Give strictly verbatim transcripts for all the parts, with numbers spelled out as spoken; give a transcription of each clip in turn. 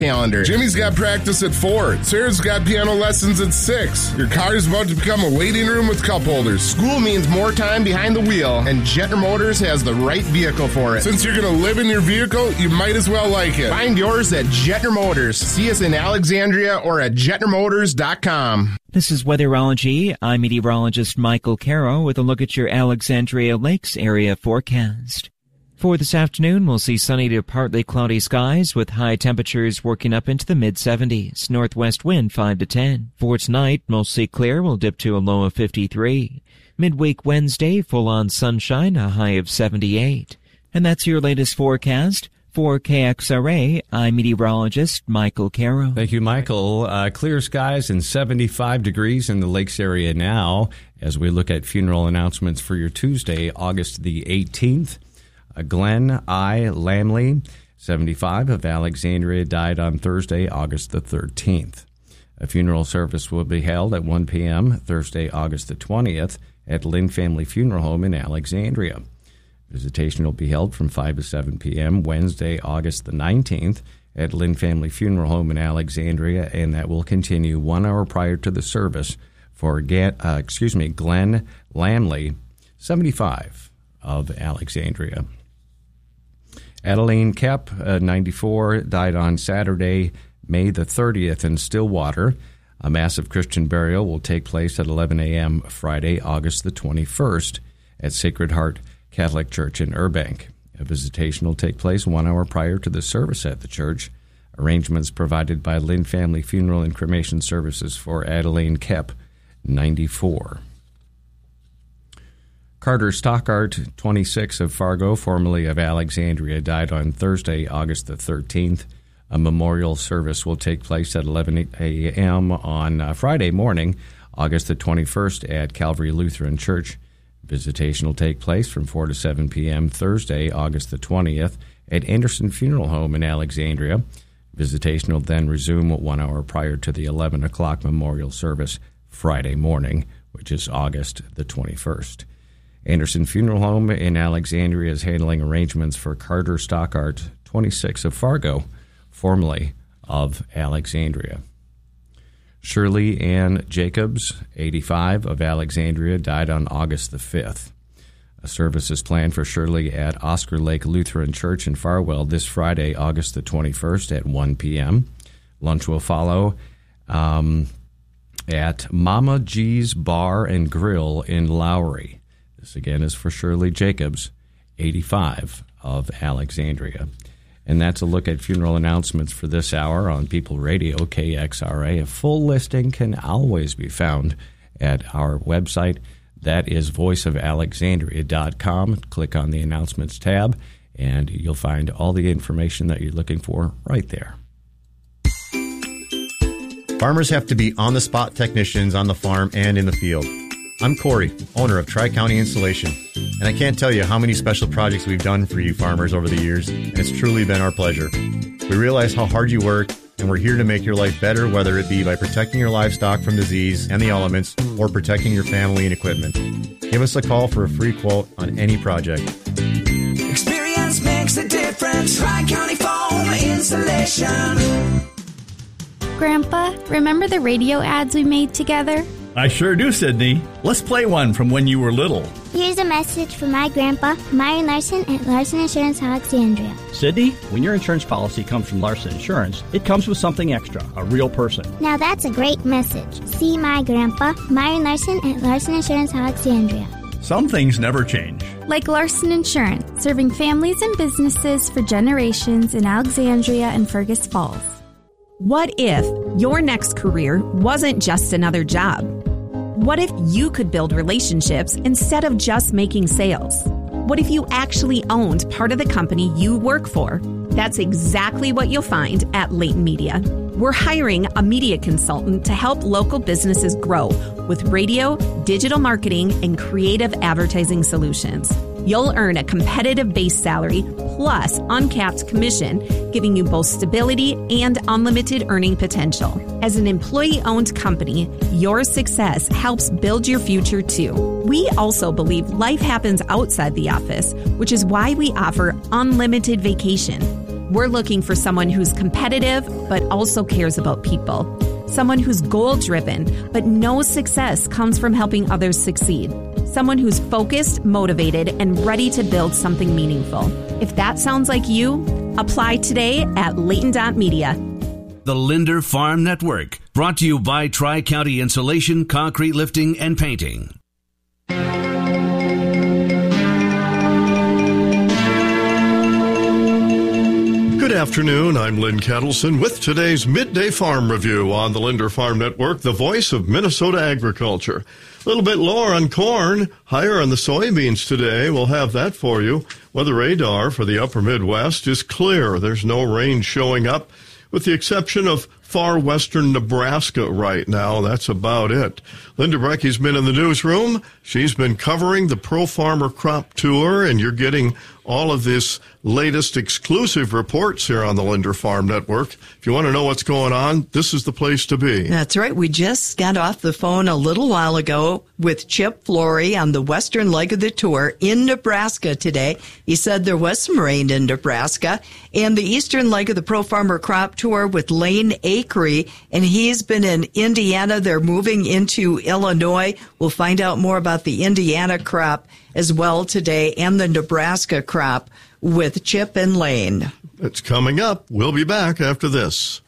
calendar. Jimmy's got practice at four. Sarah's got piano lessons at six. Your car is about to become a waiting room with cup holders. School means more time behind the wheel, and Jetner Motors has the right vehicle for it. Since you're going to live in your vehicle, you might as well like it. Find yours at Jetner Motors. See us in Alexandria or at jetner motors dot com. This is Weatherology. I'm meteorologist Michael Caro with a look at your Alexandria Lakes area forecast. For this afternoon, we'll see sunny to partly cloudy skies with high temperatures working up into the mid seventies. Northwest wind five to ten. For tonight, mostly clear, will dip to a low of fifty-three. Midweek Wednesday, full-on sunshine, a high of seventy-eight. And that's your latest forecast. For K X R A, I'm meteorologist Michael Caro. Thank you, Michael. Uh, clear skies and seventy-five degrees in the lakes area now as we look at funeral announcements for your Tuesday, August the eighteenth. Uh, Glenn I. Lamley, seventy-five, of Alexandria, died on Thursday, August the thirteenth. A funeral service will be held at one p.m. Thursday, August the twentieth at Lynn Family Funeral Home in Alexandria. Visitation will be held from five to seven p.m. Wednesday, August the nineteenth at Lynn Family Funeral Home in Alexandria, and that will continue one hour prior to the service for uh, excuse me, Glenn Lamley, seventy-five, of Alexandria. Adeline Kep, uh, ninety-four, died on Saturday, May the thirtieth in Stillwater. A massive Christian burial will take place at eleven a.m. Friday, August the twenty-first at Sacred Heart Catholic Church in Burbank. A visitation will take place one hour prior to the service at the church. Arrangements provided by Lynn Family Funeral and Cremation Services for Adeline Kep, ninety-four. Carter Stockart, twenty-six, of Fargo, formerly of Alexandria, died on Thursday, August the thirteenth. A memorial service will take place at eleven a.m. on uh, Friday morning, August the twenty-first, at Calvary Lutheran Church. Visitation will take place from four to seven p.m. Thursday, August the twentieth, at Anderson Funeral Home in Alexandria. Visitation will then resume one hour prior to the eleven o'clock memorial service Friday morning, which is August the twenty-first. Anderson Funeral Home in Alexandria is handling arrangements for Carter Stockart, twenty-six, of Fargo, formerly of Alexandria. Shirley Ann Jacobs, eighty-five, of Alexandria, died on August the fifth. A service is planned for Shirley at Oscar Lake Lutheran Church in Farwell this Friday, August the twenty-first, at one p.m. Lunch will follow um, at Mama G's Bar and Grill in Lowry. This again is for Shirley Jacobs, eighty-five, of Alexandria. And that's a look at funeral announcements for this hour on People Radio, K X R A. A full listing can always be found at our website. That is voice of alexandria dot com. Click on the announcements tab, and you'll find all the information that you're looking for right there. Farmers have to be on-the-spot technicians on the farm and in the field. I'm Corey, owner of Tri-County Installation, and I can't tell you how many special projects we've done for you farmers over the years, and it's truly been our pleasure. We realize how hard you work, and we're here to make your life better, whether it be by protecting your livestock from disease and the elements, or protecting your family and equipment. Give us a call for a free quote on any project. Experience makes a difference. Tri-County Foam Installation. Grandpa, remember the radio ads we made together? I sure do, Sydney. Let's play one from when you were little. Here's a message from my grandpa, Myron Larson at Larson Insurance Alexandria. Sydney, when your insurance policy comes from Larson Insurance, it comes with something extra, a real person. Now that's a great message. See my grandpa, Myron Larson at Larson Insurance Alexandria. Some things never change. Like Larson Insurance, serving families and businesses for generations in Alexandria and Fergus Falls. What if your next career wasn't just another job? What if you could build relationships instead of just making sales? What if you actually owned part of the company you work for? That's exactly what you'll find at Leighton Media. We're hiring a media consultant to help local businesses grow with radio, digital marketing, and creative advertising solutions. You'll earn a competitive base salary plus uncapped commission, giving you both stability and unlimited earning potential. As an employee-owned company, your success helps build your future too. We also believe life happens outside the office, which is why we offer unlimited vacation. We're looking for someone who's competitive, but also cares about people. Someone who's goal-driven, but knows success comes from helping others succeed. Someone who's focused, motivated, and ready to build something meaningful. If that sounds like you, apply today at Layton dot media. The Linder Farm Network, brought to you by Tri-County Insulation, Concrete Lifting, and Painting. Good afternoon, I'm Lynn Kettleson with today's Midday Farm Review on the Linder Farm Network, the voice of Minnesota agriculture. A little bit lower on corn, higher on the soybeans today. We'll have that for you. Weather radar for the upper Midwest is clear. There's no rain showing up, with the exception of far western Nebraska right now. That's about it. Linda Brecky's been in the newsroom. She's been covering the Pro Farmer Crop Tour, and you're getting all of this latest exclusive reports here on the Linder Farm Network. If you want to know what's going on, this is the place to be. That's right. We just got off the phone a little while ago with Chip Flory on the western leg of the tour in Nebraska today. He said there was some rain in Nebraska, and the eastern leg of the Pro Farmer Crop Tour with Lane Acree, and he's been in Indiana. They're moving into Illinois. We'll find out more about the Indiana crop as well today, and the Nebraska crop with Chip and Lane. It's coming up. We'll be back after this.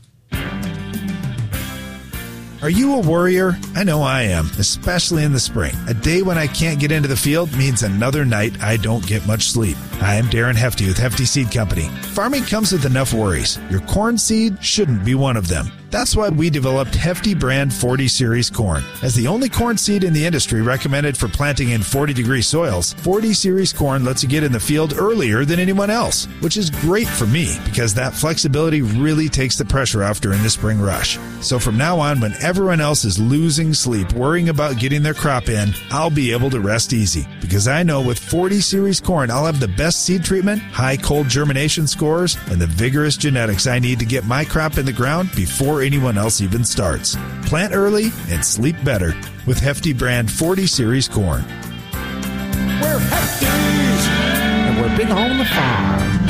Are you a warrior? I know I am, especially in the spring. A day when I can't get into the field means another night I don't get much sleep. Hi, I'm Darren Hefty with Hefty Seed Company. Farming comes with enough worries. Your corn seed shouldn't be one of them. That's why we developed Hefty brand forty series corn. As the only corn seed in the industry recommended for planting in forty degree soils, forty series corn lets you get in the field earlier than anyone else, which is great for me because that flexibility really takes the pressure off during the spring rush. So from now on, when everyone else is losing sleep worrying about getting their crop in, I'll be able to rest easy because I know with forty series corn, I'll have the best seed treatment, high cold germination scores, and the vigorous genetics I need to get my crop in the ground before anyone else even starts. Plant early and sleep better with Hefty brand forty series corn. We're Hefties, and we're big on the farm.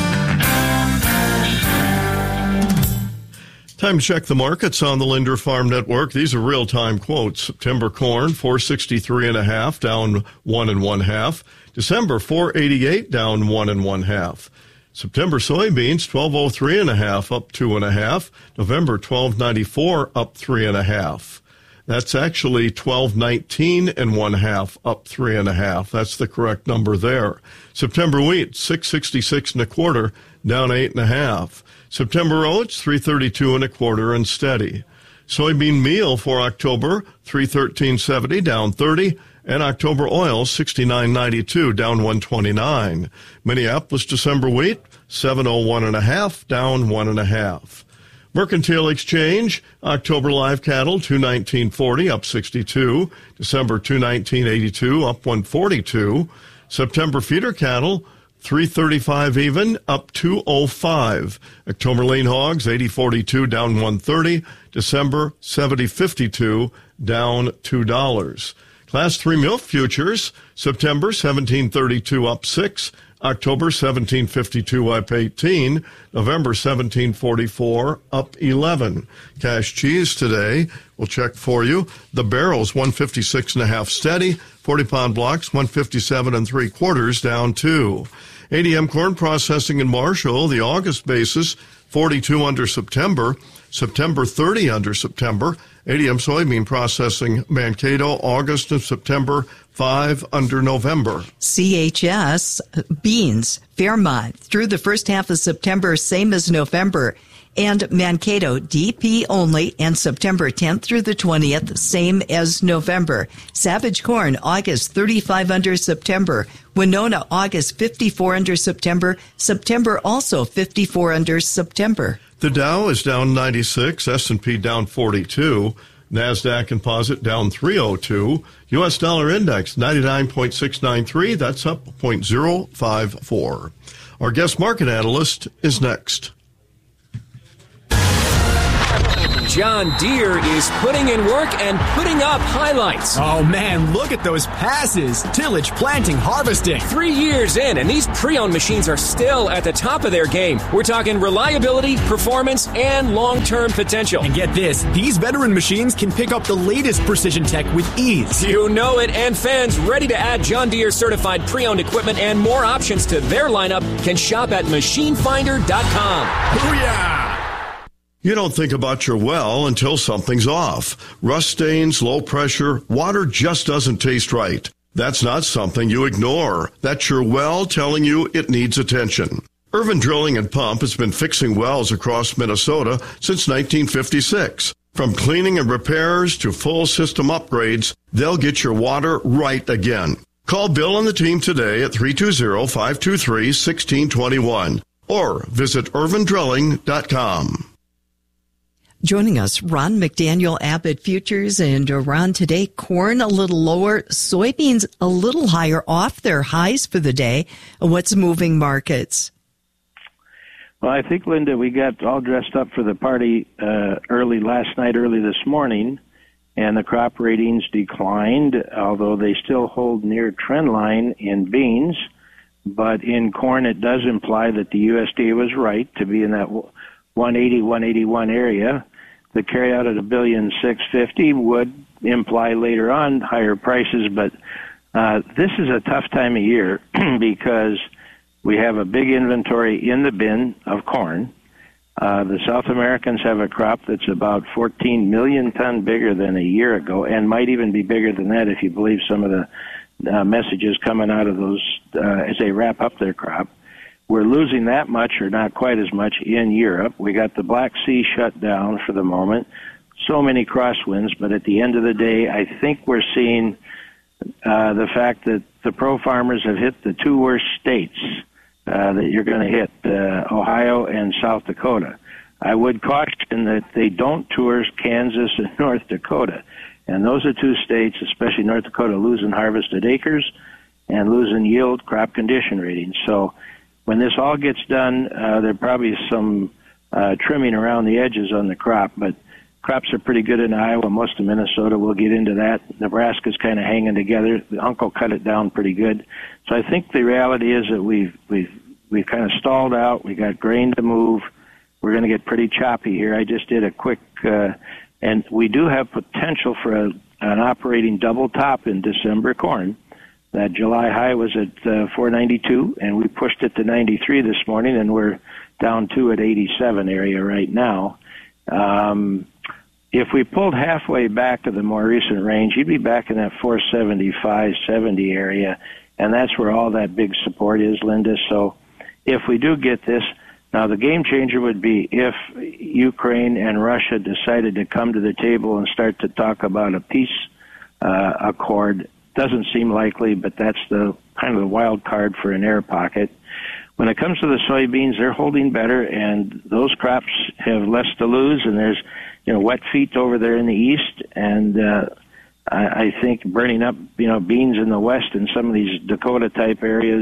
Time to check the markets on the Linder Farm Network. These are real-time quotes. September corn, four sixty-three and a half, down one and one half. December, four eighty-eight, down one and one half. September soybeans, twelve oh three and a half, up two and a half. November, twelve ninety-four, up three and a half. That's actually twelve nineteen and one half, up three and a half. That's the correct number there. September wheat, six sixty-six and a quarter, down eight and a half. September oats, three thirty-two and a quarter, and steady. Soybean meal for October, three thirteen seventy, down thirty. And October oil, sixty-nine ninety-two, down one twenty-nine. Minneapolis December wheat, seven oh one and a half, down one and a half. Mercantile exchange, October live cattle, two nineteen forty, up sixty-two. December two nineteen eighty-two, up one forty-two. September feeder cattle, three thirty-five even, up two oh five. October lean hogs, eighty forty-two, down one thirty. December seventy fifty-two, down two dollars. Class three milk futures, September seventeen thirty-two, up six. October seventeen fifty-two, up eighteen. November seventeen forty-four, up eleven. Cash cheese today, we'll check for you. The barrels, one fifty-six and a half steady. forty pound blocks, one fifty-seven and three quarters, down two. A D M corn processing in Marshall, the August basis, forty-two under September. September thirty under September. A D M soybean processing Mankato, August and September, five under November. C H S beans, Fairmont, through the first half of September, same as November. And Mankato, D P only, and September tenth through the twentieth, same as November. Savage corn, August, thirty-five under September. Winona, August, fifty-four under September. September also fifty-four under September. The Dow is down ninety-six, S and P down forty-two, NASDAQ Composite down three oh two, U S dollar index ninety-nine point six nine three, that's up zero point zero five four. Our guest market analyst is next. John Deere is putting in work and putting up highlights. Oh man, look at those passes. Tillage, planting, harvesting. Three years in, and these pre-owned machines are still at the top of their game. We're talking reliability, performance, and long-term potential. And get this, these veteran machines can pick up the latest precision tech with ease. You know it, and fans ready to add John Deere certified pre-owned equipment and more options to their lineup can shop at machine finder dot com. Booyah! You don't think about your well until something's off. Rust stains, low pressure, water just doesn't taste right. That's not something you ignore. That's your well telling you it needs attention. Irvin Drilling and Pump has been fixing wells across Minnesota since nineteen fifty-six. From cleaning and repairs to full system upgrades, they'll get your water right again. Call Bill and the team today at three two zero, five two three, one six two one or visit irvin drilling dot com. Joining us, Ron McDaniel, Abbott Futures, and uh, Ron, today, corn a little lower, soybeans a little higher off their highs for the day. What's moving markets? Well, I think, Linda, we got all dressed up for the party uh, early last night, early this morning, and the crop ratings declined, although they still hold near trend line in beans. But in corn, it does imply that the U S D A was right to be in that one eighty, one eighty-one area. The carryout at a billion six fifty would imply later on higher prices, but uh, this is a tough time of year because we have a big inventory in the bin of corn. Uh, the South Americans have a crop that's about fourteen million ton bigger than a year ago, and might even be bigger than that if you believe some of the uh, messages coming out of those uh, as they wrap up their crop. We're losing that much, or not quite as much, in Europe. We got the Black Sea shut down for the moment. So many crosswinds, but at the end of the day, I think we're seeing uh, the fact that the pro farmers have hit the two worst states uh, that you're going to hit, uh, Ohio and South Dakota. I would caution that they don't tour Kansas and North Dakota. And those are two states, especially North Dakota, losing harvested acres and losing yield crop condition ratings. So when this all gets done, uh, there probably is some uh, trimming around the edges on the crop, but crops are pretty good in Iowa, most of Minnesota. We'll get into that. Nebraska's kind of hanging together. The uncle cut it down pretty good. So I think the reality is that we've we've we've kind of stalled out. We got grain to move. We're going to get pretty choppy here. I just did a quick, uh, and we do have potential for a, an operating double top in December corn. That July high was at uh, four ninety-two, and we pushed it to ninety-three this morning, and we're down two at eighty-seven area right now. Um, if we pulled halfway back to the more recent range, you'd be back in that four seventy-five, seventy area, and that's where all that big support is, Linda. So if we do get this, now the game changer would be if Ukraine and Russia decided to come to the table and start to talk about a peace uh, accord. Doesn't seem likely, but that's the kind of the wild card for an air pocket. When it comes to the soybeans, they're holding better, and those crops have less to lose, and there's, you know, wet feet over there in the east, and uh, I, I think burning up, you know, beans in the west and some of these Dakota-type areas,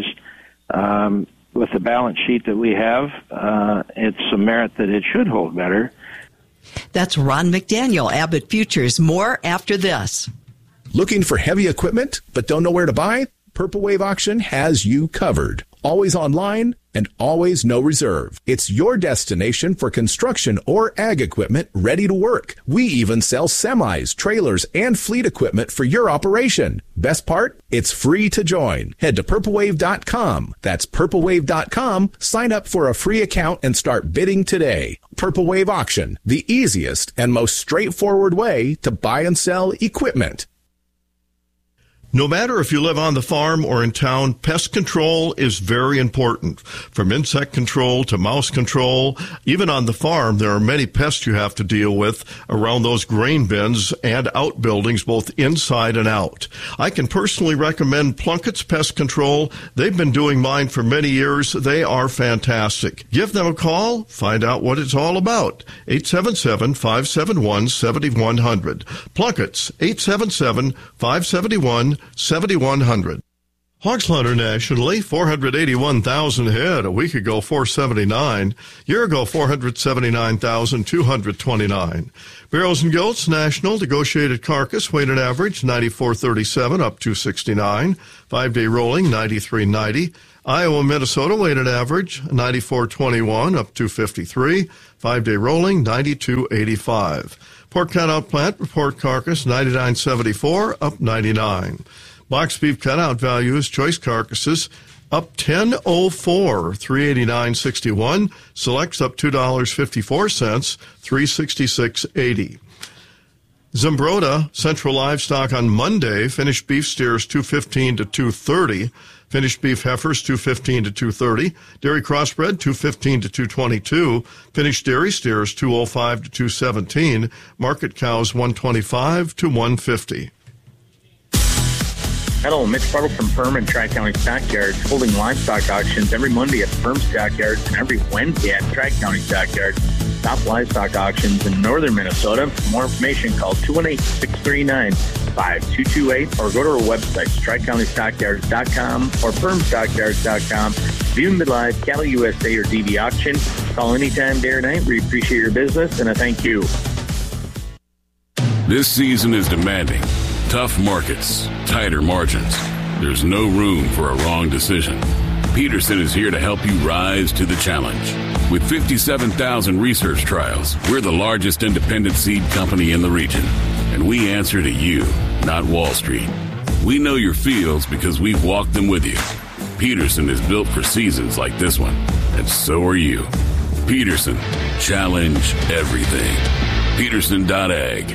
um, with the balance sheet that we have, uh, it's some merit that it should hold better. That's Ron McDaniel, Abbott Futures. More after this. Looking for heavy equipment but don't know where to buy? Purple Wave Auction has you covered. Always online and always no reserve. It's your destination for construction or ag equipment ready to work. We even sell semis, trailers, and fleet equipment for your operation. Best part? It's free to join. Head to purple wave dot com. That's purple wave dot com. Sign up for a free account and start bidding today. Purple Wave Auction, the easiest and most straightforward way to buy and sell equipment. No matter if you live on the farm or in town, pest control is very important. From insect control to mouse control, even on the farm, there are many pests you have to deal with around those grain bins and outbuildings, both inside and out. I can personally recommend Plunkett's Pest Control. They've been doing mine for many years. They are fantastic. Give them a call. Find out what it's all about. eight seven seven, five seven one, seven one zero zero. Plunkett's, eight seven seven, five seven one, seven one zero zero. Hog slaughter nationally, four hundred eighty-one thousand head. A week ago, four seventy-nine. Year ago, four hundred seventy-nine thousand two hundred twenty-nine. Barrels and goats national, negotiated carcass, weighted average, ninety-four thirty-seven, up two sixty-nine. Five-day rolling, ninety-three ninety. Iowa, Minnesota, weighted average, ninety-four twenty-one, up two fifty-three. Five-day rolling, ninety-two eighty-five. Pork cutout plant, report carcass, ninety-nine seventy-four, up ninety-nine. Box beef cutout values, choice carcasses, up ten oh four, three eighty-nine sixty-one. Selects up two dollars and fifty-four cents, three sixty-six eighty. Zimbrota, Central Livestock on Monday, finished beef steers two fifteen to two thirty. Finished beef heifers two fifteen to two thirty. Dairy crossbred two fifteen to two twenty-two. Finished dairy steers two oh five to two seventeen. Market cows one twenty-five to one fifty. Hello, Mitch Butler from Firm and Tri-County Stockyards, holding livestock auctions every Monday at Firm Stockyards and every Wednesday at Tri-County Stockyards. Top livestock auctions in northern Minnesota. For more information, call two one eight, six three nine, five two two eight or go to our website, tri county stockyards dot com or firm stockyards dot com. View midlife, Cattle U S A, or D B Auction. Call anytime, day or night. We appreciate your business, and a thank you. This season is demanding. Tough markets, tighter margins. There's no room for a wrong decision. Peterson is here to help you rise to the challenge. With fifty-seven thousand research trials, we're the largest independent seed company in the region. And we answer to you, not Wall Street. We know your fields because we've walked them with you. Peterson is built for seasons like this one, and so are you. Peterson, challenge everything. Peterson dot ag.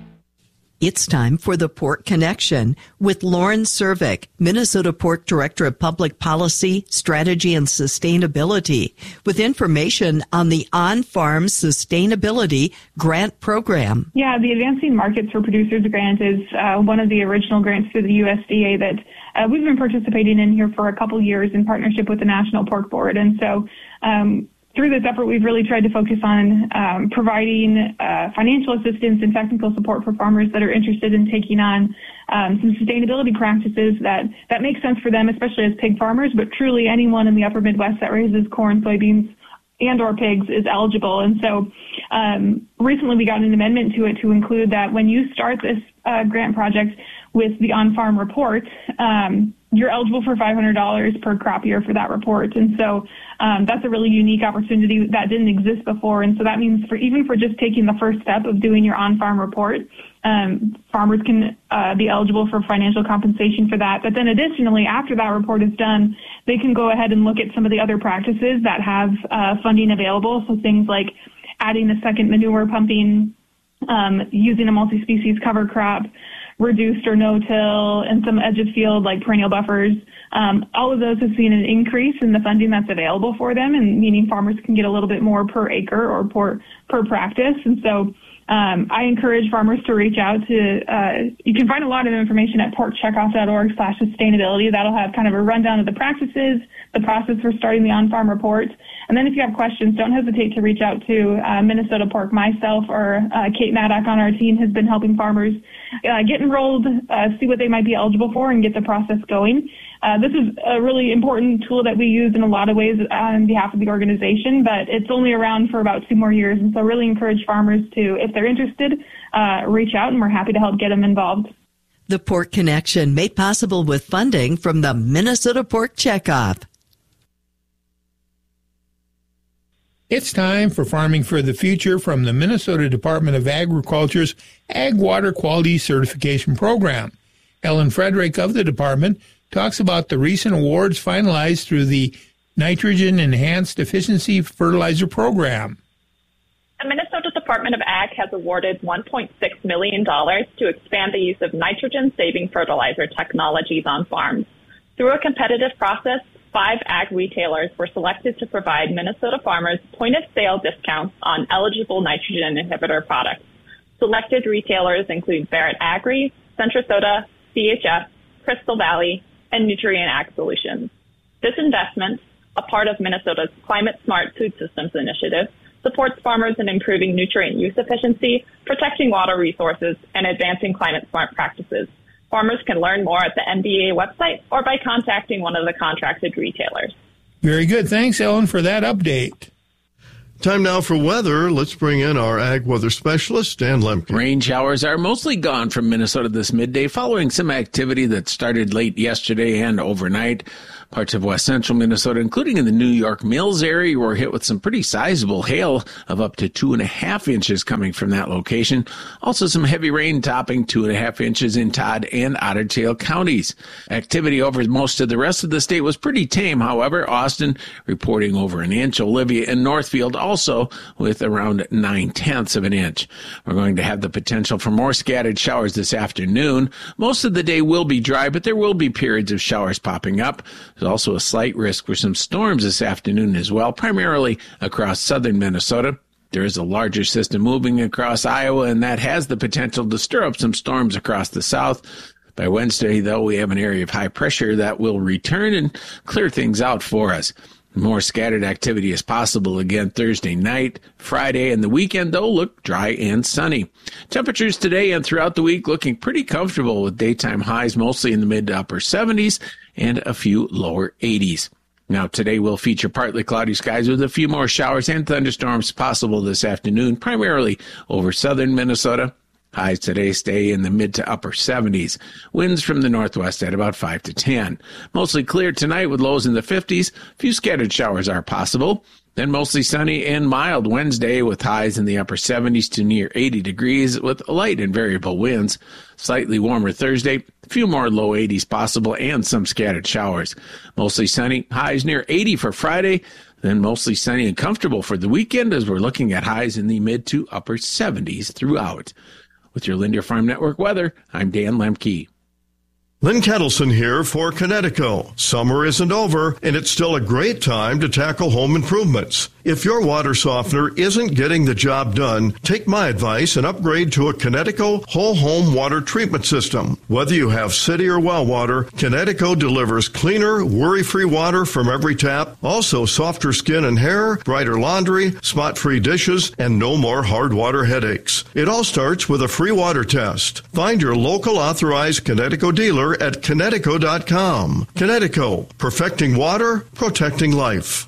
It's time for the Pork Connection with Lauren Servick, Minnesota Pork Director of Public Policy, Strategy, and Sustainability, with information on the On-Farm Sustainability Grant Program. Yeah, the Advancing Markets for Producers Grant is uh, one of the original grants through the U S D A that uh, we've been participating in here for a couple years in partnership with the National Pork Board. And so um, through this effort, we've really tried to focus on um, providing uh, financial assistance and technical support for farmers that are interested in taking on um, some sustainability practices that, that make sense for them, especially as pig farmers, but truly anyone in the upper Midwest that raises corn, soybeans, and or pigs is eligible. And so um, recently we got an amendment to it to include that when you start this uh, grant project with the on-farm report, um, you're eligible for five hundred dollars per crop year for that report. And so um, that's a really unique opportunity that didn't exist before. And so that means for even for just taking the first step of doing your on-farm report, um, farmers can uh, be eligible for financial compensation for that. But then additionally, after that report is done, they can go ahead and look at some of the other practices that have uh, funding available. So things like adding a second manure pumping, um, using a multi-species cover crop, reduced or no-till, and some edge of field like perennial buffers. Um, all of those have seen an increase in the funding that's available for them, and meaning farmers can get a little bit more per acre or per, per practice. And so um, I encourage farmers to reach out to, uh, you can find a lot of information at pork checkoff dot org slash sustainability. That'll have kind of a rundown of the practices, the process for starting the on-farm report. And then if you have questions, don't hesitate to reach out to uh, Minnesota Pork. Myself or uh, Kate Maddock on our team has been helping farmers uh, get enrolled, uh, see what they might be eligible for, and get the process going. Uh, this is a really important tool that we use in a lot of ways on behalf of the organization, but it's only around for about two more years. And so really encourage farmers to, if they're interested, uh, reach out, and we're happy to help get them involved. The Pork Connection, made possible with funding from the Minnesota Pork Checkoff. It's time for Farming for the Future from the Minnesota Department of Agriculture's Ag Water Quality Certification Program. Ellen Frederick of the department talks about the recent awards finalized through the Nitrogen Enhanced Efficiency Fertilizer Program. The Minnesota Department of Ag has awarded one point six million dollars to expand the use of nitrogen-saving fertilizer technologies on farms. Through a competitive process, five ag retailers were selected to provide Minnesota farmers point-of-sale discounts on eligible nitrogen inhibitor products. Selected retailers include Barrett Agri, Centrosoda, C H F, Crystal Valley, and Nutrient Ag Solutions. This investment, a part of Minnesota's Climate Smart Food Systems Initiative, supports farmers in improving nutrient use efficiency, protecting water resources, and advancing climate-smart practices. Farmers can learn more at the N B A website or by contacting one of the contracted retailers. Very good. Thanks, Ellen, for that update. Time now for weather. Let's bring in our ag weather specialist, Dan Lemke. Rain showers are mostly gone from Minnesota this midday following some activity that started late yesterday and overnight. Parts of west central Minnesota, including in the New York Mills area, were hit with some pretty sizable hail of up to two and a half inches coming from that location. Also some heavy rain topping two and a half inches in Todd and Otter Tail counties. Activity over most of the rest of the state was pretty tame. However, Austin reporting over an inch. Olivia and Northfield also with around nine tenths of an inch. We're going to have the potential for more scattered showers this afternoon. Most of the day will be dry, but there will be periods of showers popping up. There's also a slight risk for some storms this afternoon as well, primarily across southern Minnesota. There is a larger system moving across Iowa, and that has the potential to stir up some storms across the south. By Wednesday, though, we have an area of high pressure that will return and clear things out for us. More scattered activity is possible again Thursday night. Friday and the weekend, though, look dry and sunny. Temperatures today and throughout the week looking pretty comfortable with daytime highs mostly in the mid to upper seventies and a few lower eighties. Now, today will feature partly cloudy skies with a few more showers and thunderstorms possible this afternoon, primarily over southern Minnesota. Highs today stay in the mid to upper seventies. Winds from the northwest at about five to ten. Mostly clear tonight with lows in the fifties. A few scattered showers are possible. Then mostly sunny and mild Wednesday with highs in the upper seventies to near eighty degrees with light and variable winds. Slightly warmer Thursday. A few more low eighties possible and some scattered showers. Mostly sunny. Highs near eighty for Friday. Then mostly sunny and comfortable for the weekend as we're looking at highs in the mid to upper seventies throughout. With your Lindner Farm Network weather, I'm Dan Lemke. Lynn Kettleson here for Connecticut. Summer isn't over, and it's still a great time to tackle home improvements. If your water softener isn't getting the job done, take my advice and upgrade to a Connecticut whole home water treatment system. Whether you have city or well water, Connecticut delivers cleaner, worry-free water from every tap, also softer skin and hair, brighter laundry, spot-free dishes, and no more hard water headaches. It all starts with a free water test. Find your local authorized Connecticut dealer at Connecticut dot com. Connecticut, perfecting water, protecting life.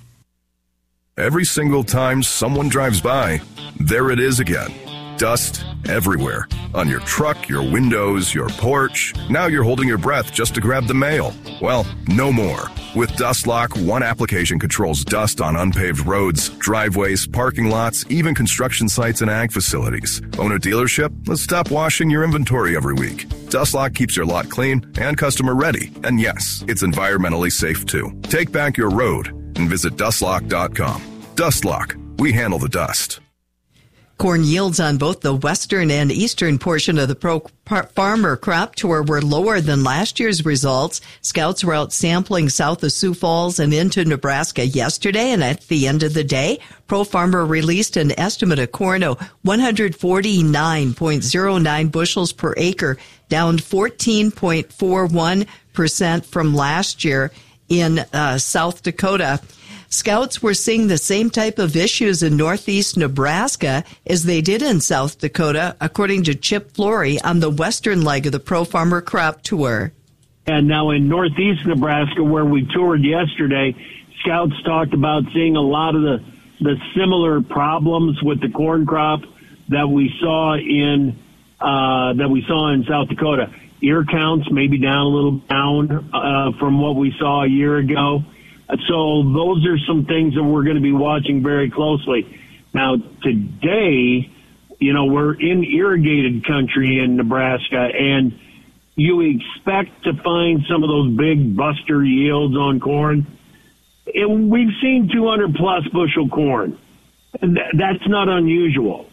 Every single time someone drives by, there it is again. Dust everywhere. On your truck, your windows, your porch. Now you're holding your breath just to grab the mail. Well, no more. With DustLock, one application controls dust on unpaved roads, driveways, parking lots, even construction sites and ag facilities. Own a dealership? Let's stop washing your inventory every week. DustLock keeps your lot clean and customer ready. And yes, it's environmentally safe too. Take back your road and visit dust lock dot com. DustLock. We handle the dust. Corn yields on both the western and eastern portion of the Pro Farmer Crop Tour were lower than last year's results. Scouts were out sampling south of Sioux Falls and into Nebraska yesterday, and at the end of the day, Pro Farmer released an estimate of corn of one hundred forty-nine point zero nine bushels per acre, down fourteen point four one percent from last year in uh, South Dakota. Scouts were seeing the same type of issues in northeast Nebraska as they did in South Dakota, according to Chip Flory on the western leg of the Pro Farmer Crop Tour. And now in northeast Nebraska, where we toured yesterday, Scouts talked about seeing a lot of the, the similar problems with the corn crop that we saw in uh, that we saw in South Dakota. Ear counts maybe down a little down uh, from what we saw a year ago. So those are some things that we're going to be watching very closely. Now, today, you know, we're in irrigated country in Nebraska, and you expect to find some of those big buster yields on corn. And we've seen two hundred plus bushel corn. And that's not unusual.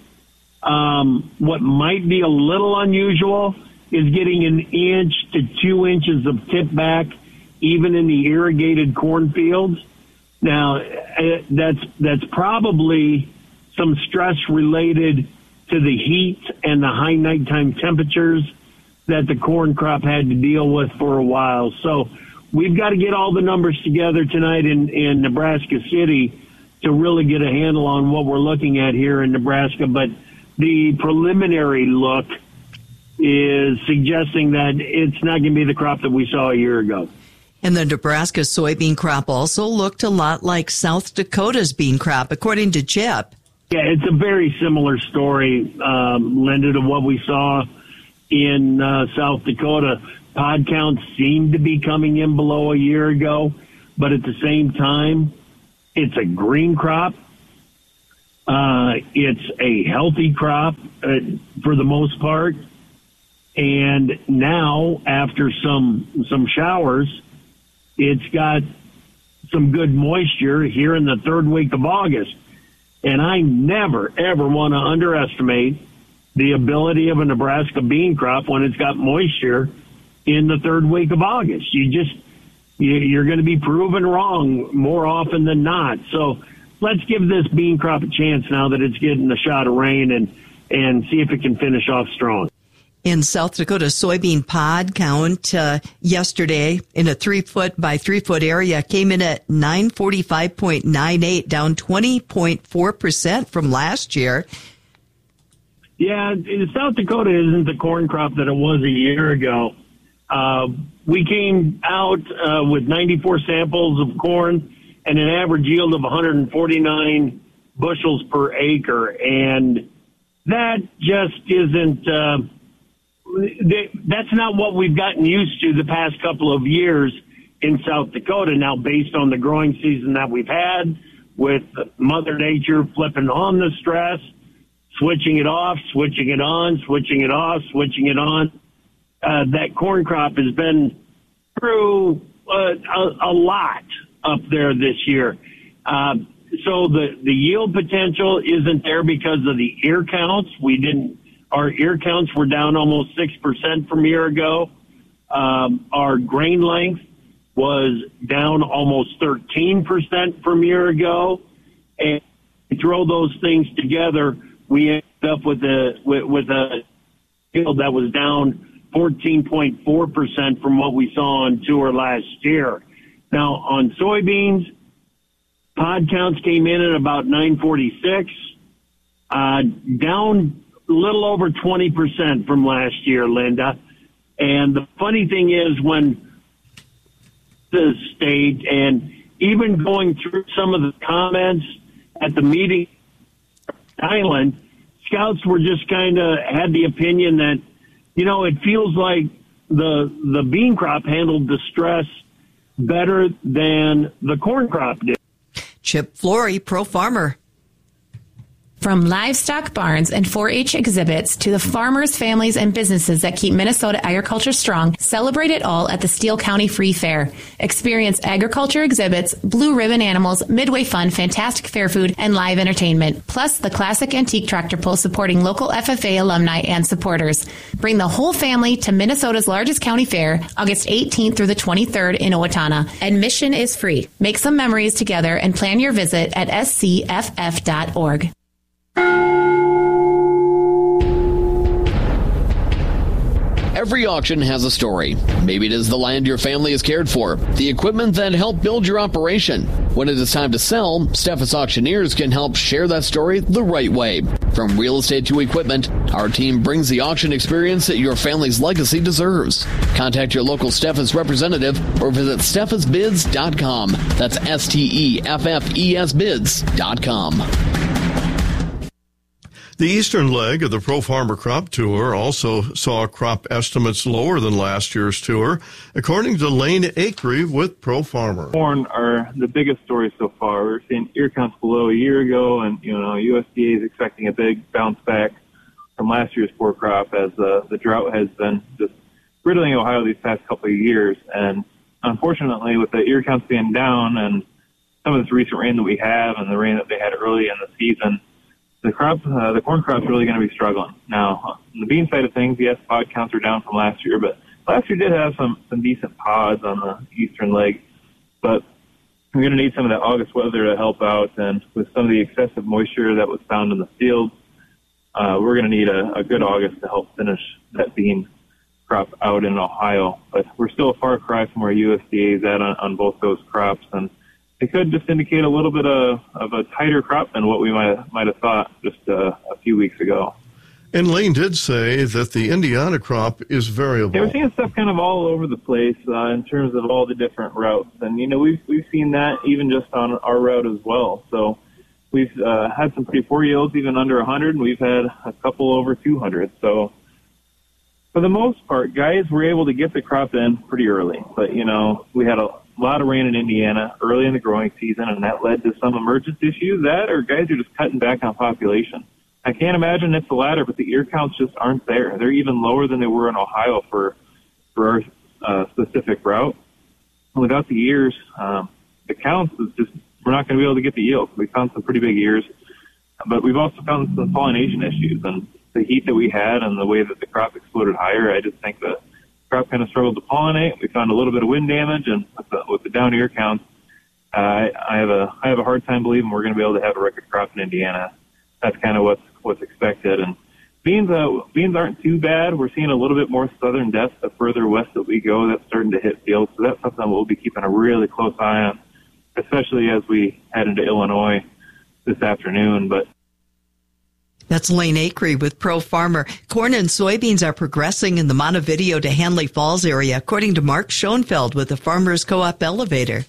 Um, what might be a little unusual is getting an inch to two inches of tip back even in the irrigated cornfields. Now, that's that's probably some stress related to the heat and the high nighttime temperatures that the corn crop had to deal with for a while. So we've got to get all the numbers together tonight in, in Nebraska City to really get a handle on what we're looking at here in Nebraska. But the preliminary look is suggesting that it's not going to be the crop that we saw a year ago. And the Nebraska soybean crop also looked a lot like South Dakota's bean crop, according to Chip. Yeah, it's a very similar story, um, Linda, to what we saw in uh, South Dakota. Pod counts seem to be coming in below a year ago, but at the same time, it's a green crop. Uh, it's a healthy crop uh, for the most part. And now, after some some showers, it's got some good moisture here in the third week of August. And I never, ever want to underestimate the ability of a Nebraska bean crop when it's got moisture in the third week of August. You just, you're going to be proven wrong more often than not. So let's give this bean crop a chance now that it's getting a shot of rain and, and see if it can finish off strong. In South Dakota, soybean pod count uh, yesterday in a three foot by three foot area came in at nine forty-five point nine eight, down twenty point four percent from last year. Yeah, South Dakota isn't the corn crop that it was a year ago. Uh, we came out uh, with ninety-four samples of corn and an average yield of one hundred forty-nine bushels per acre. And that just isn't, uh, that's not what we've gotten used to the past couple of years in South Dakota. Now, based on the growing season that we've had, with Mother Nature flipping on the stress, switching it off, switching it on, switching it off, switching it on, uh, that corn crop has been through uh, a, a lot up there this year. Uh, so the, the yield potential isn't there because of the ear counts. We didn't, our ear counts were down almost six percent from a year ago. Um, our grain length was down almost thirteen percent from a year ago. And to throw those things together, we ended up with a, with, with a yield that was down fourteen point four percent from what we saw on tour last year. Now, on soybeans, pod counts came in at about nine forty-six, uh, down a little over twenty percent from last year, Linda. And the funny thing is, when the state, and even going through some of the comments at the meeting island, scouts were just kind of had the opinion that, you know, it feels like the the bean crop handled the stress better than the corn crop did. Chip Flory, Pro Farmer. From livestock barns and four H exhibits to the farmers, families, and businesses that keep Minnesota agriculture strong, celebrate it all at the Steele County Free Fair. Experience agriculture exhibits, blue ribbon animals, midway fun, fantastic fair food, and live entertainment. Plus the classic antique tractor pull supporting local F F A alumni and supporters. Bring the whole family to Minnesota's largest county fair, August eighteenth through the twenty-third in Owatonna. Admission is free. Make some memories together and plan your visit at s c f f dot org. Every auction has a story. Maybe it is the land your family has cared for, the equipment that helped build your operation. When it is time to sell, Steffes Auctioneers can help share that story the right way. From real estate to equipment, our team brings the auction experience that your family's legacy deserves. Contact your local Steffes representative or visit steffes bids dot com. That's S T E F F E S bids dot com. The eastern leg of the Pro Farmer Crop Tour also saw crop estimates lower than last year's tour, according to Lane Acree with Pro Farmer. Corn are the biggest story so far. We're seeing ear counts below a year ago, and you know U S D A is expecting a big bounce back from last year's poor crop as uh, the drought has been just riddling Ohio these past couple of years. And unfortunately, with the ear counts being down and some of this recent rain that we have and the rain that they had early in the season, the crop, uh, the corn crop's really going to be struggling. Now, on the bean side of things, yes, pod counts are down from last year, but last year did have some, some decent pods on the eastern leg. But we're going to need some of that August weather to help out, and with some of the excessive moisture that was found in the fields, uh, we're going to need a, a good August to help finish that bean crop out in Ohio. But we're still a far cry from where U S D A is at on, on both those crops, and it could just indicate a little bit of, of a tighter crop than what we might might have thought just uh, a few weeks ago. And Lane did say that the Indiana crop is variable. Yeah, we're seeing stuff kind of all over the place uh, in terms of all the different routes. And, you know, we've, we've seen that even just on our route as well. So we've uh, had some pretty poor yields, even under one hundred, and we've had a couple over two hundred. So for the most part, guys were able to get the crop in pretty early. But, you know, we had a lot of rain in Indiana early in the growing season, and that led to some emergence issues. That or guys are just cutting back on population. I can't imagine it's the latter, but the ear counts just aren't there. They're even lower than they were in Ohio for for our uh, specific route. Without the ears, um, the counts is just we're not going to be able to get the yield. We found some pretty big ears, but we've also found some pollination issues. And the heat that we had and the way that the crop exploded higher, I just think the crop kind of struggled to pollinate. We found a little bit of wind damage, and with the, with the down ear counts, uh, I, I have a I have a hard time believing we're going to be able to have a record crop in Indiana. That's kind of what's what's expected. And beans uh, beans aren't too bad. We're seeing a little bit more southern depth the further west that we go. That's starting to hit fields, so that's something we'll be keeping a really close eye on, especially as we head into Illinois this afternoon. But that's Lane Acree with Pro Farmer. Corn and soybeans are progressing in the Montevideo to Hanley Falls area, according to Mark Schoenfeld with the Farmers Co-op Elevator.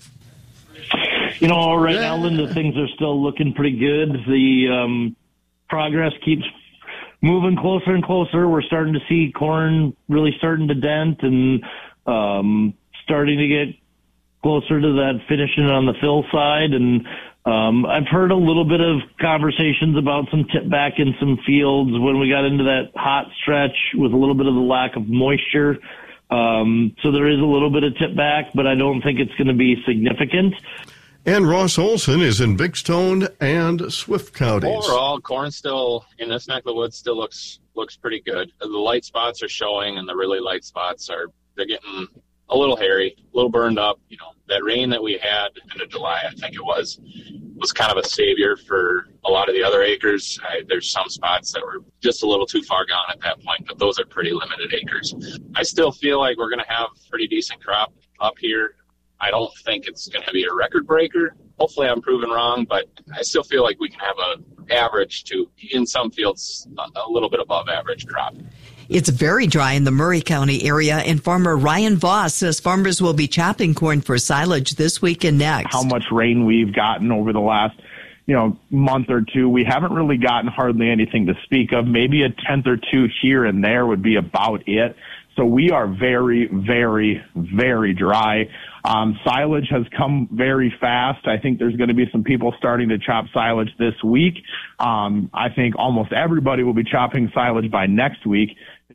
You know, right now, Linda, things are still looking pretty good. The um, progress keeps moving closer and closer. We're starting to see corn really starting to dent and um, starting to get closer to that finishing on the fill side. And um, I've heard a little bit of conversations about some tip back in some fields when we got into that hot stretch with a little bit of the lack of moisture. Um, so there is a little bit of tip back, but I don't think it's going to be significant. And Ross Olson is in Big Stone and Swift counties. Overall, corn still in this neck of the woods still looks looks pretty good. The light spots are showing, and the really light spots are they're getting a little hairy, a little burned up. You know, that rain that we had in July, I think it was, was kind of a savior for a lot of the other acres. I, there's some spots that were just a little too far gone at that point, but those are pretty limited acres. I still feel like we're going to have a pretty decent crop up here. I don't think it's going to be a record breaker. Hopefully I'm proven wrong, but I still feel like we can have a average to, in some fields, a, a little bit above average crop. It's very dry in the Murray County area, and farmer Ryan Voss says farmers will be chopping corn for silage this week and next. How much rain we've gotten over the last, you know, month or two, we haven't really gotten hardly anything to speak of. Maybe a tenth or two here and there would be about it. So we are very, very, very dry. Um, silage has come very fast. I think there's going to be some people starting to chop silage this week. Um, I think almost everybody will be chopping silage by next week.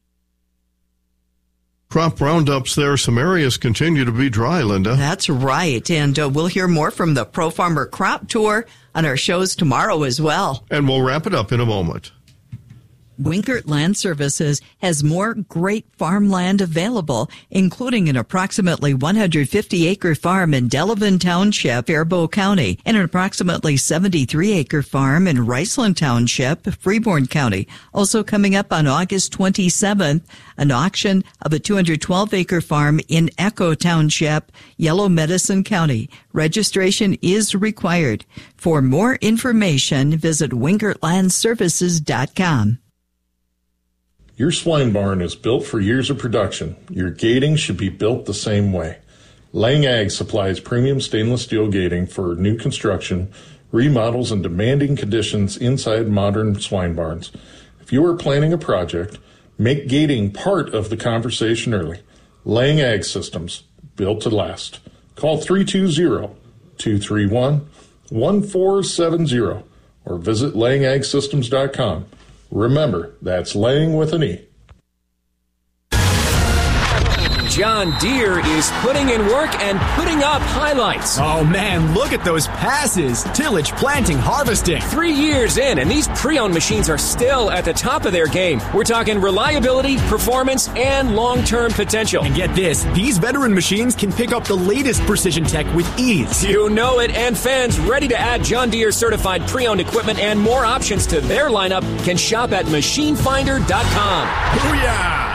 Crop roundups there. Some areas continue to be dry, Linda. That's right. And uh, we'll hear more from the Pro Farmer Crop Tour on our shows tomorrow as well. And we'll wrap it up in a moment. Winkert Land Services has more great farmland available, including an approximately one hundred fifty acre farm in Delavan Township, Faribault County, and an approximately seventy-three acre farm in Riceland Township, Freeborn County. Also coming up on August twenty-seventh, an auction of a two hundred twelve acre farm in Echo Township, Yellow Medicine County. Registration is required. For more information, visit winkert land services dot com. Your swine barn is built for years of production. Your gating should be built the same way. Lang Ag supplies premium stainless steel gating for new construction, remodels, and demanding conditions inside modern swine barns. If you are planning a project, make gating part of the conversation early. Lang Ag Systems, built to last. Call three two zero, two three one, one four seven zero or visit lang ag systems dot com. Remember, that's Lang with an E. John Deere is putting in work and putting up highlights. Oh man, look at those passes. Tillage, planting, harvesting. Three years in, and these pre-owned machines are still at the top of their game. We're talking reliability, performance, and long-term potential. And get this, these veteran machines can pick up the latest precision tech with ease. You know it, and fans ready to add John Deere certified pre-owned equipment and more options to their lineup can shop at machine finder dot com. Booyah!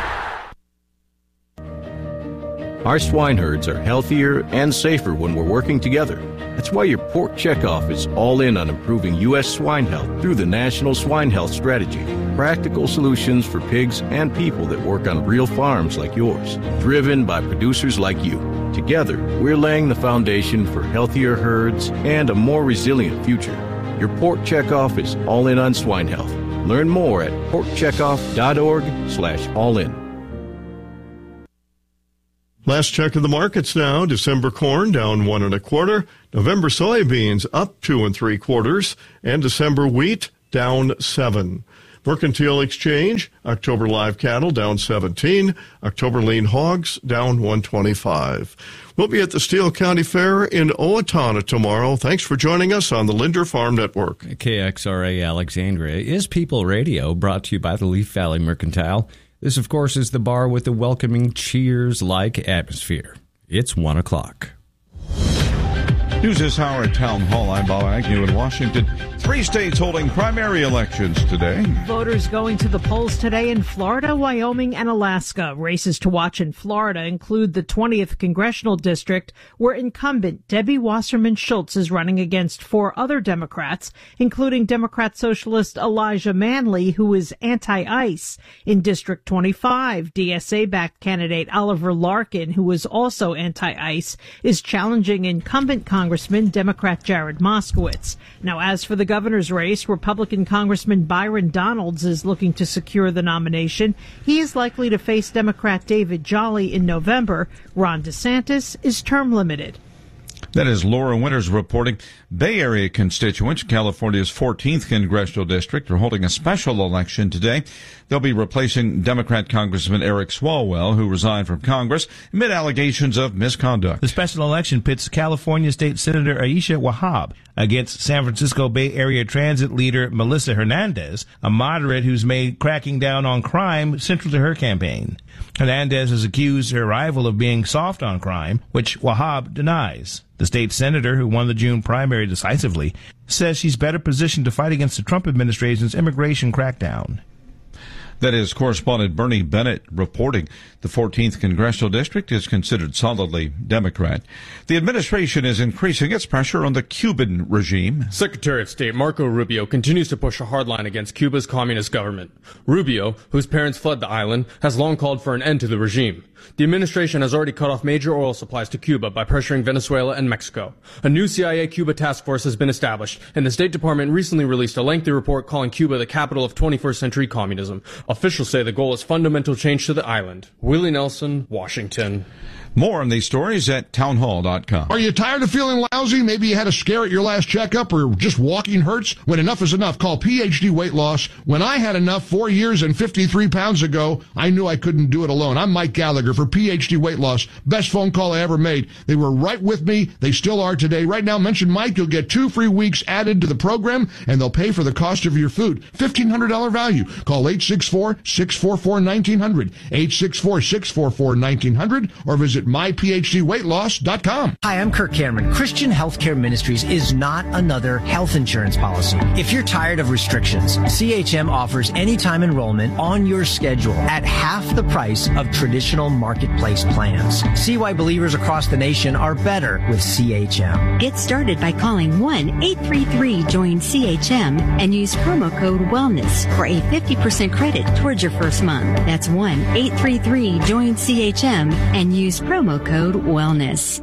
Our swine herds are healthier and safer when we're working together. That's why your Pork Checkoff is all in on improving U S swine health through the National Swine Health Strategy. Practical solutions for pigs and people that work on real farms like yours, driven by producers like you. Together, we're laying the foundation for healthier herds and a more resilient future. Your Pork Checkoff is all in on swine health. Learn more at pork checkoff dot org slash all in. Last check of the markets now. December corn down one and a quarter. November soybeans up two and three quarters. And December wheat down seven. Mercantile Exchange, October live cattle down seventeen. October lean hogs down one twenty-five. We'll be at the Steele County Fair in Owatonna tomorrow. Thanks for joining us on the Linder Farm Network. K X R A Alexandria is People Radio, brought to you by the Leaf Valley Mercantile. This, of course, is the bar with the welcoming Cheers-like atmosphere. It's one o'clock. News this hour at Town Hall. I'm Bob Agnew in Washington. Three states holding primary elections today. Voters going to the polls today in Florida, Wyoming, and Alaska. Races to watch in Florida include the twentieth Congressional District, where incumbent Debbie Wasserman Schultz is running against four other Democrats, including Democrat Socialist Elijah Manley, who is anti-ICE. In District twenty-five, D S A-backed candidate Oliver Larkin, who is also anti-ICE, is challenging incumbent Congressman Democrat Jared Moskowitz. Now, as for the governor's race, Republican Congressman Byron Donalds is looking to secure the nomination. He is likely to face Democrat David Jolly in November. Ron DeSantis is term limited. That is Laura Winters reporting. Bay Area constituents, California's fourteenth Congressional District, are holding a special election today. They'll be replacing Democrat Congressman Eric Swalwell, who resigned from Congress amid allegations of misconduct. The special election pits California State Senator Aisha Wahab against San Francisco Bay Area Transit leader Melissa Hernandez, a moderate who's made cracking down on crime central to her campaign. Hernandez has accused her rival of being soft on crime, which Wahab denies. The state senator, who won the June primary decisively, says she's better positioned to fight against the Trump administration's immigration crackdown. That is correspondent Bernie Bennett reporting. The fourteenth Congressional District is considered solidly Democrat. The administration is increasing its pressure on the Cuban regime. Secretary of State Marco Rubio continues to push a hard line against Cuba's communist government. Rubio, whose parents fled the island, has long called for an end to the regime. The administration has already cut off major oil supplies to Cuba by pressuring Venezuela and Mexico. A new C I A Cuba task force has been established, and the State Department recently released a lengthy report calling Cuba the capital of twenty-first century communism. Officials say the goal is fundamental change to the island. Willie Nelson, Washington. More on these stories at townhall dot com. Are you tired of feeling lousy? Maybe you had a scare at your last checkup, or just walking hurts? When enough is enough, call P H D Weight Loss. When I had enough four years and fifty-three pounds ago, I knew I couldn't do it alone. I'm Mike Gallagher for P H D Weight Loss. Best phone call I ever made. They were right with me. They still are today. Right now, mention Mike. You'll get two free weeks added to the program, and they'll pay for the cost of your food. fifteen hundred dollars value. Call eight six four, six four four, one nine zero zero, eight six four, six four four, one nine zero zero, or visit my P H D weight loss dot com. Hi, I'm Kirk Cameron. Christian Healthcare Ministries is not another health insurance policy. If you're tired of restrictions, C H M offers anytime enrollment on your schedule at half the price of traditional marketplace plans. See why believers across the nation are better with C H M. Get started by calling one eight three three join C H M and use promo code WELLNESS for a fifty percent credit towards your first month. That's one eight three three join C H M and use promo code WELLNESS.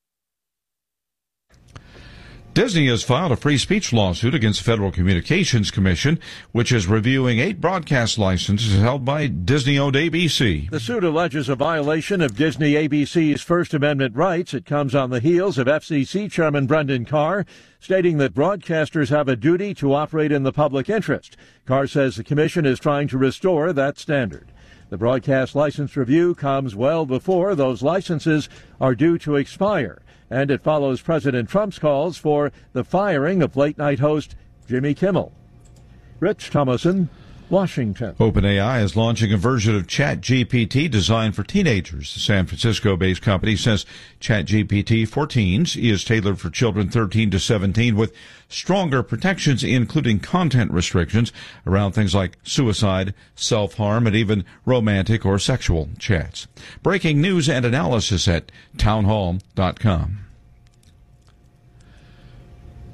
Disney has filed a free speech lawsuit against the Federal Communications Commission, which is reviewing eight broadcast licenses held by Disney-owned A B C. The suit alleges a violation of Disney A B C's First Amendment rights. It comes on the heels of F C C Chairman Brendan Carr stating that broadcasters have a duty to operate in the public interest. Carr says the commission is trying to restore that standard. The broadcast license review comes well before those licenses are due to expire, and it follows President Trump's calls for the firing of late-night host Jimmy Kimmel. Rich Thomason, Washington. OpenAI is launching a version of ChatGPT designed for teenagers. The San Francisco-based company says ChatGPT for teens is tailored for children thirteen to seventeen with stronger protections, including content restrictions around things like suicide, self-harm, and even romantic or sexual chats. Breaking news and analysis at townhall dot com.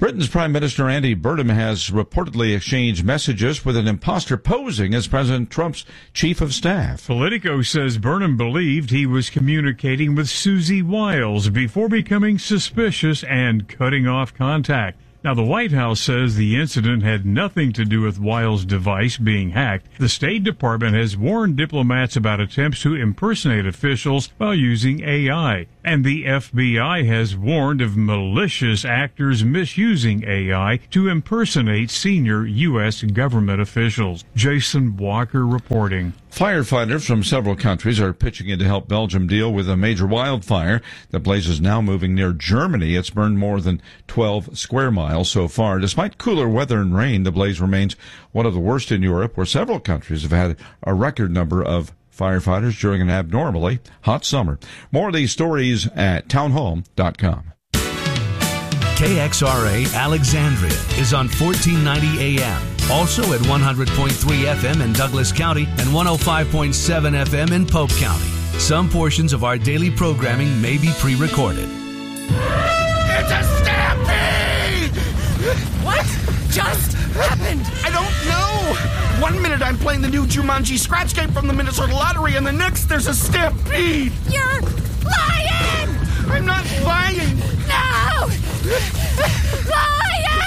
Britain's Prime Minister Andy Burnham has reportedly exchanged messages with an imposter posing as President Trump's chief of staff. Politico says Burnham believed he was communicating with Susie Wiles before becoming suspicious and cutting off contact. Now, the White House says the incident had nothing to do with Wiles' device being hacked. The State Department has warned diplomats about attempts to impersonate officials while using A I. And the F B I has warned of malicious actors misusing A I to impersonate senior U S government officials. Jason Walker reporting. Firefighters from several countries are pitching in to help Belgium deal with a major wildfire. The blaze is now moving near Germany. It's burned more than twelve square miles so far. Despite cooler weather and rain, the blaze remains one of the worst in Europe, where several countries have had a record number of firefighters during an abnormally hot summer. More of these stories at townhall dot com. K X R A Alexandria is on fourteen ninety A M. Also at one hundred point three F M in Douglas County and one oh five point seven F M in Pope County. Some portions of our daily programming may be pre-recorded. It's a stampede! What just happened? I don't know. One minute I'm playing the new Jumanji scratch game from the Minnesota Lottery, and the next there's a stampede. You're lying! I'm not lying. No! Lying!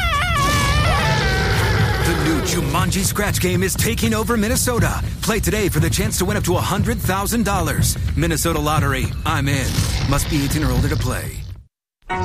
The new Jumanji scratch game is taking over Minnesota. Play today for the chance to win up to one hundred thousand dollars. Minnesota Lottery. I'm in. Must be eighteen or older to play.